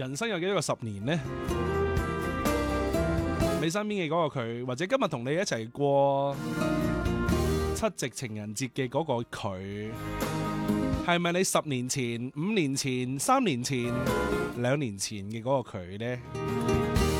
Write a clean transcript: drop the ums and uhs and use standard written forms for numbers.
人生有幾多個10年呢？你身邊嘅嗰個佢，或者今日同你一齊過七夕情人節嘅嗰個佢，係咪你10年前、5年前、3年前、2年前嘅嗰個佢呢？